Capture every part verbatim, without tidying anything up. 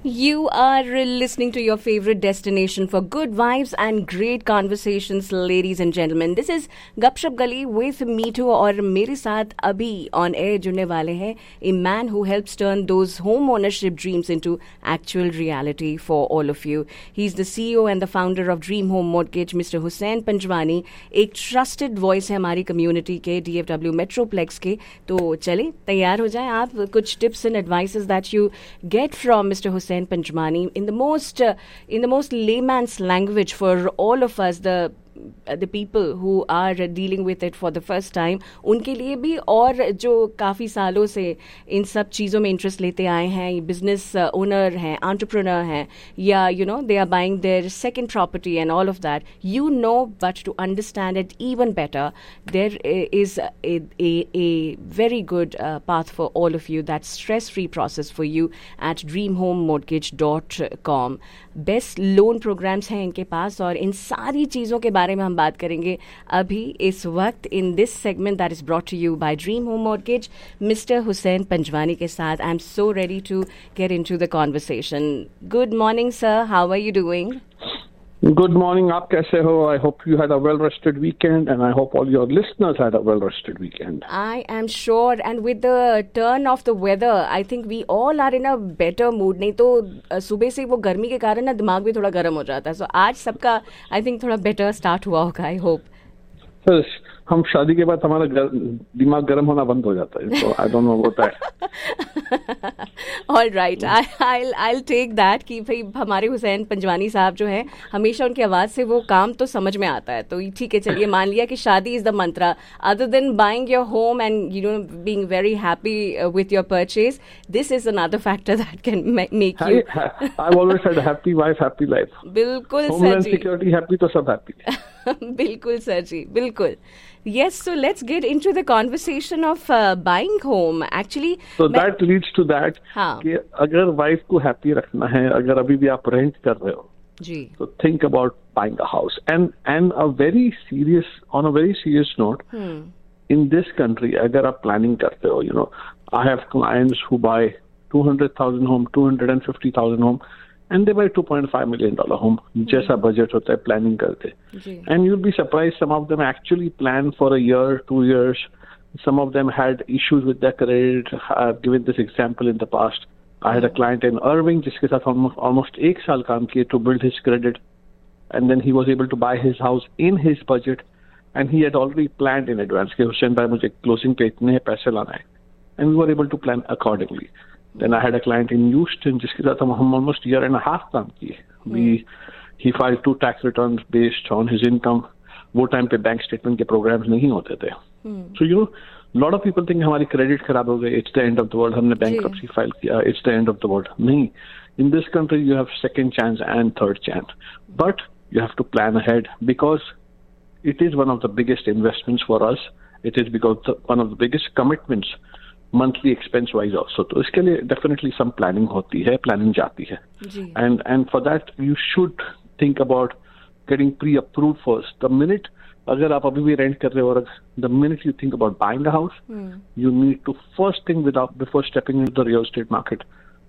You are listening to your favorite destination for good vibes and great conversations, ladies and gentlemen. This is Gupshup Gali with Meetu और मेरे साथ अभी on air जुड़ने वाले हैं a man who helps turn those home ownership dreams into actual reality for all of you. He's the C E O and the founder of Dream Home Mortgage, Mister Hussain Panjwani. एक trusted voice है हमारी community के D F W Metroplex के. तो चले तैयार हो जाएं आप कुछ tips and advices that you get from Mister Hussain Panjwani in the most uh, in the most layman's language for all of us, the the people who are dealing with it for the first time, उनके लिए भी और जो काफ़ी सालों से इन सब चीज़ों में इंटरेस्ट लेते आए हैं, बिजनेस ओनर हैं, एंटरप्रेन्योर हैं, या you know they are buying their second property and all of that, you know, but to understand it even better there is a very good uh, path for all of you, that stress-free process for you at dream home mortgage dot com. Best loan programmes हैं इनके पास और इन सारी चीज़ों के बारे में हम बात करेंगे अभी इस वक्त in this segment that is brought to you bye dream home mortgage mister Hussain Panjwani के साथ. I am so ready to get into the conversation. Good morning sir, how are you doing? Good morning. आप कैसे हो? I hope you had a well-rested weekend, and I hope all your listeners had a well-rested weekend. I am sure, and with the turn of the weather, I think we all are in a better mood. नहीं तो सुबह से वो गर्मी के कारण ना दिमाग भी थोड़ा गर्म हो जाता है. So आज सबका I think थोड़ा better start हुआ होगा. I hope. Yes. हम शादी के बाद हमारा गर, दिमाग गर्म होना बंद हो जाता है. So I don't know what that. All right, I, I'll I'll take that कि भाई हमारे हुसैन पंजवानी साहब जो हैं हमेशा उनकी आवाज़ से वो काम तो समझ में आता है. तो ठीक है, चलिए मान लिया कि शादी is the Mantra. Other than buying your home and you know being very happy uh, with your purchase, this is another factor that can ma- make you. I, I've always said happy wife, happy life. बिल्कुल sir जी. Homeland security happy तो सब happy. बिल्कुल sir जी, बिल्कुल. Yes, so let's get into the conversation of uh, buying home. Actually, so that leads to that हाँ. कि अगर wife को happy रखना है, अगर अभी भी आप रेंट कर रहे हो, जी, so think about buying a house. And and a very serious, on a very serious note, hmm. in this country, अगर आप planning करते हो, you know, I have clients who buy two hundred thousand home, two hundred fifty thousand home, and they buy two point five million dollar home. जैसा budget होता है planning करते. And you'll be surprised, some of them actually plan for a year, two years. Some of them had issues with their credit. I've given this example in the past. I had a client in Irving जिसके साथ almost, almost एक साल काम किए to build his credit. And then he was able to buy his house in his budget. And he had already planned in advance कि हुसैन भाई मुझे closing पे इतने पैसे लाना है. And we were able to plan accordingly. Then I had a client in Houston जिसके साथ हम almost year and a half काम किए. We he filed two tax returns based on his income. वो टाइम पे बैंक स्टेटमेंट के programmes नहीं होते थे. So you know, lot of people think हमारी क्रेडिट खराब हो गई, it's the end of the world, हमने bankruptcy फाइल किया, it's the end of the world. नहीं. In this country you have second chance and third chance. But you have to plan ahead because it is one of the biggest investments for us. It is because the, one of the biggest commitments monthly expense wise also. तो इसके लिए definitely some planning होती है, planning जाती है. And and for that you should think about getting pre-approved first. The minute अगर आप अभी भी rent कर रहे हो और the minute you think about buying a house, hmm. you need to first thing without before stepping into the real estate market,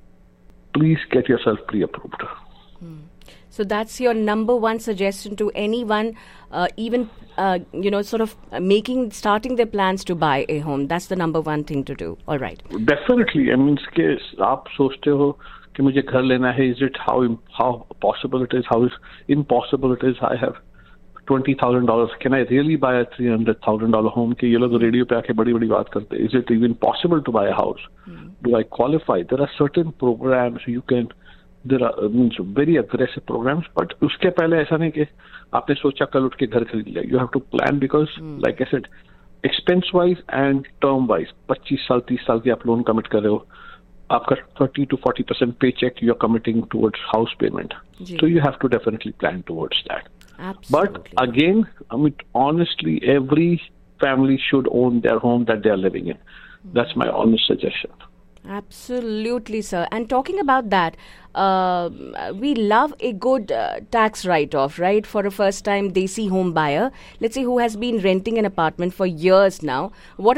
please get yourself pre-approved. Hmm. So that's your number one suggestion to anyone, uh, even uh, you know, sort of making, starting their plans to buy a home. That's the number one thing to do. All right. Definitely. I mean, कि आप सोचते हो कि मुझे घर लेना है. Is it how how possible it is? How is impossible it is? I have twenty thousand dollars. Can I really buy a three hundred thousand dollar home? कि ये लोग रेडियो पे आके बड़ी बड़ी बात करते. Is it even possible to buy a house? Hmm. Do I qualify? There are certain programs you can. There are means very aggressive programs, but उसके पहले ऐसा नहीं कि आपने सोचा कल उठ के घर खरीद लिया. You have to plan because, hmm. like I said, expense wise and term wise, twenty साल तीस साल की आप लोन कमिट कर रहे हो. आपका thirty to forty percent paycheck you're committing towards house payment. Ji. So you have to definitely plan towards that. Absolutely. But again, I mean, honestly, every family should own their home that they are living in. Hmm. That's my honest suggestion. Absolutely, sir. And talking about that, uh, we love a good uh, tax write-off, right? For a first-time Desi home buyer, let's say who has been renting an apartment for years now. What are the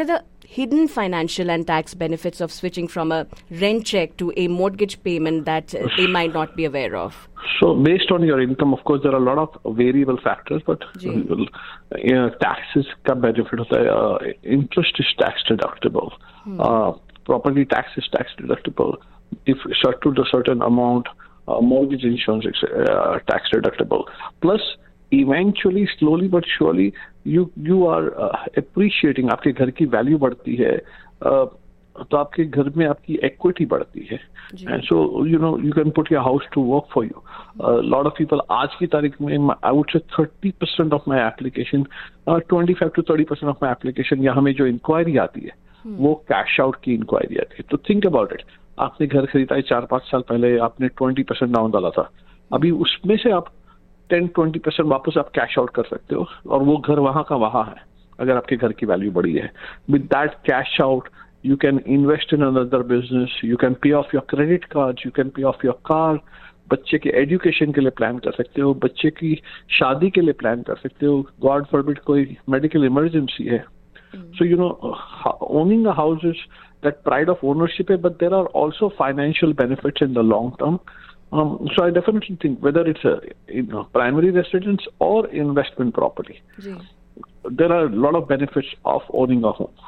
hidden financial and tax benefits of switching from a rent check to a mortgage payment that uh, they might not be aware of? So based on your income, of course, there are a lot of variable factors, but uh, uh, taxes का benefit होता है. Uh, interest is tax deductible. Hmm. Uh, property tax is tax deductible. If short to a certain amount, uh, mortgage insurance is uh, tax deductible. Plus, eventually, slowly but surely, you you are uh, appreciating. आपके घर की value बढ़ती है, uh, तो आपके घर में आपकी equity बढ़ती है, and so you know you can put your house to work for you. A uh, lot of people आज की तारीख में I would say thirty percent of my application, uh, twenty-five to thirty percent of my application या हमें जो inquiry आती है, hmm. वो cash out की inquiry आती है. तो think about it. आपने घर खरीदा है चार पाँच साल पहले, आपने twenty percent डाउन डाला था, अभी उसमें से आप ten to twenty percent वापस आप कैश आउट कर सकते हो, और वो घर वहां का वहां है अगर आपके घर की वैल्यू बढ़ी है. With that cash out you can invest in another business, you can pay of your credit card, you can pay of your car, बच्चे के एजुकेशन के लिए प्लान कर सकते हो, बच्चे की शादी के लिए प्लान कर सकते हो, गॉड फॉरबिड कोई मेडिकल इमरजेंसी है. So you know owning a house is that pride of ownership है, but there are also financial benefits in the long term. Um, so I definitely think whether it's a you know, primary residence or investment property, Gee. there are a lot of benefits of owning a home.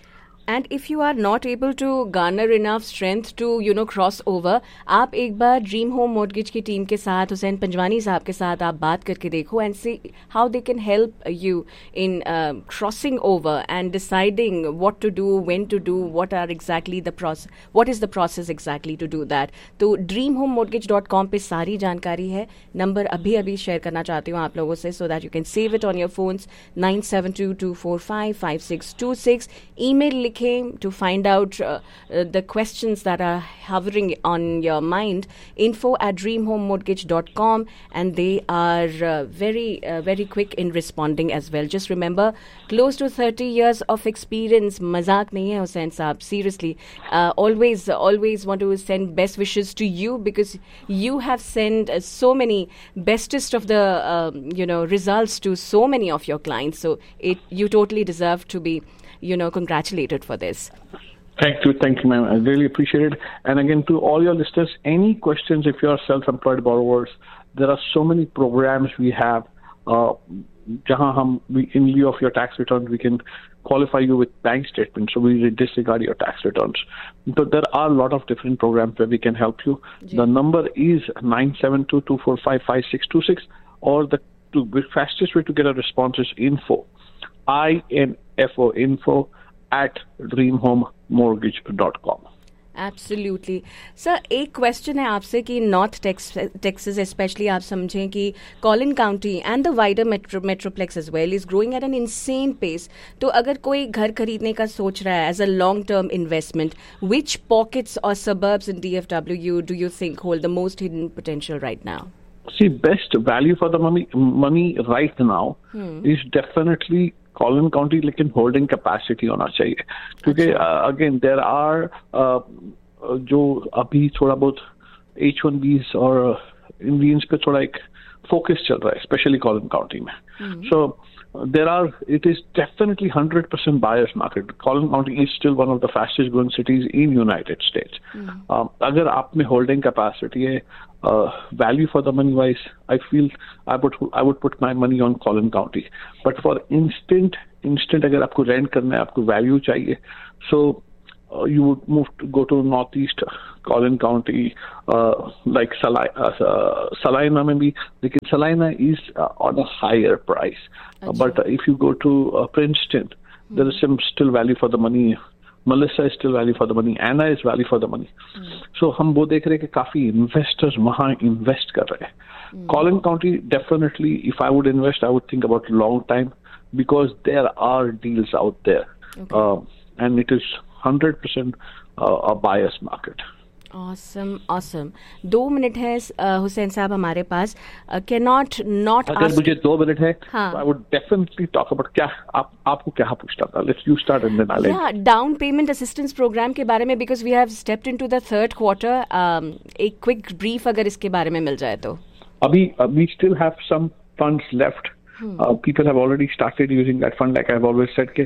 And if you are not able to garner enough strength to, you know, cross over, आप एक बार dream home mortgage की team के साथ, हुसैन पंजवानी साहब के साथ आप बात करके देखो and see how they can help you in uh, crossing over and deciding what to do, when to do, what are exactly the process, what is the process exactly to do that. तो dream home mortgage dot com पे सारी जानकारी है. Number अभी अभी share करना चाहती हूँ आप लोगों से so that you can save it on your phones. nine seven two two four five five six two six. Email लिखें to find out uh, uh, the questions that are hovering on your mind. Info at dream home mortgage dot com, and they are uh, very uh, very quick in responding as well. Just remember, close to thirty years of experience. Mazak nahi hai Hussain saab. Seriously, uh, always always want to send best wishes to you because you have sent uh, so many bestest of the uh, you know results to so many of your clients. So it you totally deserve to be, you know, congratulated for this. Thank you, thank you, ma'am. I really appreciate it. And again, to all your listeners, any questions if you are self-employed borrowers, there are so many programs we have. Uh, jahan hum, we, in lieu of your tax return, we can qualify you with bank statements, so we disregard your tax returns. So there are a lot of different programs where we can help you. Gee. The number is nine seven two two four five five six two six, or the, to, the fastest way to get a response is info. I N F O, info at dream home mortgage dot com. Absolutely. Sir एक question है आपसे कि north Texas specially आप समझें कि Colin county and the wider metroplex as well is growing at N insane pace. तो अगर कोई घर खरीदने का सोच रहा है as a long term investment, which pockets और suburbs in D F W do you think hold the most hidden potential right now? See, best value for the money money right now hmm. is definitely Collin County, लेकिन holding capacity होना चाहिए, क्योंकि again there are जो अभी थोड़ा बहुत H one Bs और Indians पे थोड़ा एक फोकस चल रहा है, स्पेशली Collin County में. सो there are, it is definitely one hundred percent buyer's market. Collin County is still one of the fastest growing cities in United States. Mm. Um, अगर आप में holding capacity है, uh, value for the money wise, I feel I would I would put my money on Collin County. But for instant instant अगर आपको rent करना है, आपको value चाहिए, so uh, you would move to go to northeast Collin County, uh, like Salina, uh, Salina maybe. Because Salina is uh, on a higher price. Uh, but uh, if you go to uh, Princeton, hmm. there is some still value for the money. Melissa is still value for the money. Anna is value for the money. Hmm. So हम वो देख रहे हैं कि काफी investors वहाँ invest कर रहे हैं. Hmm. Collin County, definitely, if I would invest, I would think about long time because there are deals out there, okay. uh, and it is one hundred percent uh, a buyer's market. Awesome, awesome. दो minute है हुसैन साहब हमारे पास. Can not not अगर मुझे दो minute है, I would definitely talk about क्या आप आपको क्या पूछना था. Let's you start and then I या डाउन पेमेंट असिस्टेंस प्रोग्राम के बारे में, because we have stepped into the third quarter. एक क्विक ब्रीफ अगर इसके बारे में मिल जाए तो. अभी we still have some funds left. People have already started using that fund. Like I have always said के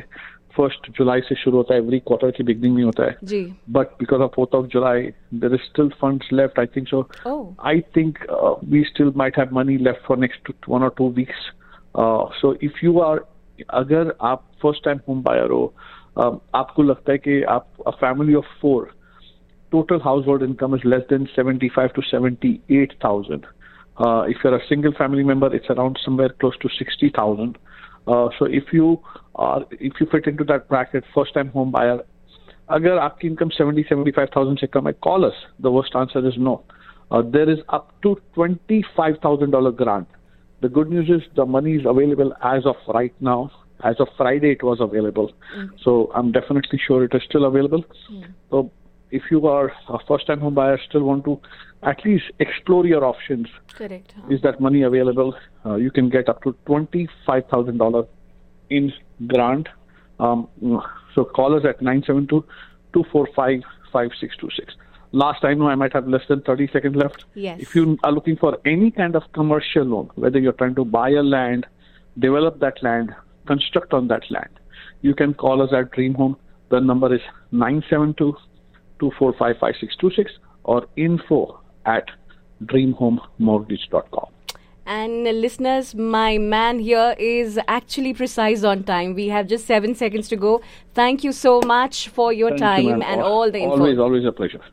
फर्स्ट जुलाई से शुरू होता है, एवरी क्वार्टर की बिगनिंग में होता है जी. But because of fourth of July there is still funds left. I think so. I think we still might have money left for next one और two weeks. So if you are, अगर आप first time home buyer हो, uh, आपको लगता है कि आप a family of four, total household income is less than seventy-five to seventy-eight thousand. Uh, if you're a single family member, it's around somewhere close to sixty thousand. Uh, so if you are, if you fit into that bracket, first time home buyer, agar aapki income seventy, seventy-five thousand se kam hai, call us. The worst answer is no. Uh, there is up to twenty-five thousand dollars grant. The good news is the money is available as of right now. As of Friday, it was available. Mm. So I'm definitely sure it is still available. Mm. So if you are a first-time home buyer, still want to at least explore your options. Correct. Huh? Is that money available? Uh, you can get up to twenty-five thousand dollars in grant. Um, so call us at nine seven two, two four five, five six two six. Last I know, I might have less than thirty seconds left. Yes. If you are looking for any kind of commercial loan, whether you're trying to buy a land, develop that land, construct on that land, you can call us at Dream Home. The number is nine seven two, two four five, five six two six or info at dream home mortgage dot com. And uh, listeners, my man here is actually precise on time. We have just seven seconds to go. Thank you so much for your Thank time you, and all the info. Always, always a pleasure.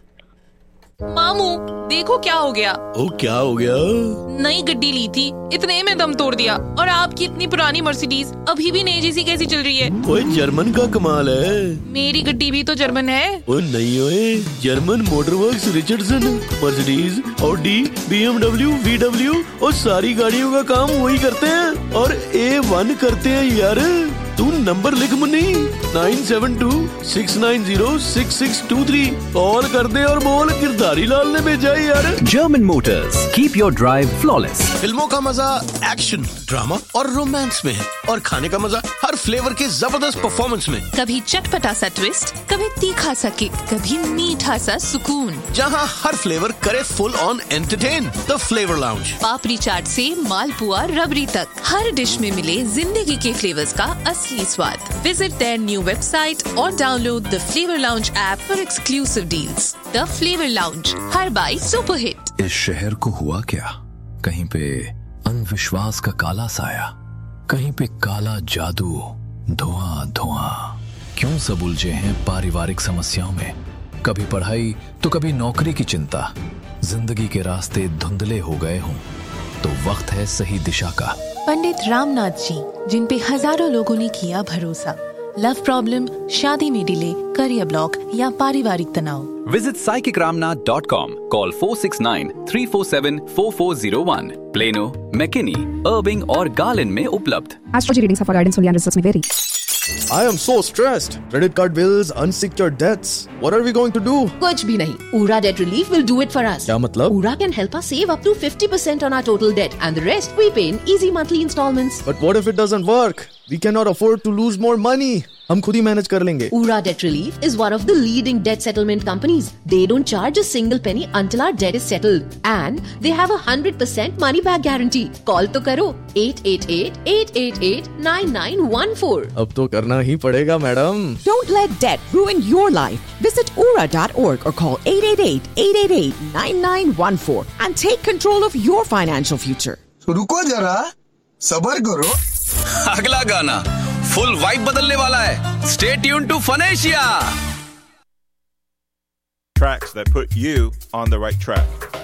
मामू देखो क्या हो गया. ओ क्या हो गया? नई गड्डी ली थी, इतने में दम तोड़ दिया. और आपकी इतनी पुरानी मर्सिडीज अभी भी नई जैसी कैसी चल रही है? ओए जर्मन का कमाल है. मेरी गड्डी भी तो जर्मन है. ओ नहीं ओए, German मोटरवर्क्स Richardson, Mercedes, Audi, BMW, VW और सारी गाड़ियों का काम वही करते हैं और ए वन करते हैं यार. तू नंबर लिख Munni, nine seven to, six nine zero, six six to three. Call कर दे और बोल गिरधारी लाल ने भेजा है यार. German Motors, keep your drive flawless. फिल्मों का मजा एक्शन, ड्रामा और रोमांस में है और खाने का मजा हर फ्लेवर के जबरदस्त परफॉर्मेंस में. कभी चटपटा सा ट्विस्ट, कभी तीखा सा किक, कभी मीठा सा सुकून. जहाँ हर फ्लेवर करे full on entertain. The flavour lounge. पापड़ी चाट से मालपुआ रबड़ी तक हर डिश में मिले जिंदगी के फ्लेवर्स का असली स्वाद. Visit their new website or download the Flavor Lounge app for exclusive deals. The Flavor Lounge, her by super hit. इस शहर को हुआ क्या? कहीं पे अंधविश्वास का काला साया, कहीं पे काला जादू, धुआं धुआं. क्यों सब उलझे हैं पारिवारिक समस्याओं में? कभी पढ़ाई तो कभी नौकरी की चिंता. जिंदगी के रास्ते धुंधले हो गए हों तो वक्त है सही दिशा का. पंडित रामनाथ जी, जिन पे हजारों लोगों ने किया भरोसा. लव प्रॉब्लम, शादी में डिले, करियर ब्लॉक या पारिवारिक तनाव. Visit psychic ramnath dot com. Call four six nine, three four seven, four four zero one. Plano, McKinney, Irving और Garland में उपलब्ध. Astrology readings for guidance only and results may vary. I am so stressed. Credit card bills, unsecured debts. What are we going to do? कुछ भी नहीं. Ura Debt Relief will do it for us. क्या मतलब? Ura can help us save up to fifty percent on our total debt and the rest we pay in easy monthly installments. But what if it doesn't work? We cannot afford to lose more money. हम खुद ही manage कर लेंगे. Ura Debt Relief is one of the leading debt settlement companies. They don't charge a single penny until our debt is settled. And they have a one hundred percent money back guarantee. Call तो करो eight eight eight, eight eight eight, nine nine one four. अब तो करना ही पड़ेगा madam. Don't let debt ruin your life. Visit ura dot org or call eight eight eight, eight eight eight, nine nine one four and take control of your financial future. रुको जरा, सबर करो. अगला गाना फुल वाइब बदलने वाला है. Stay tuned to Phonesia. Tracks that put you on the right track.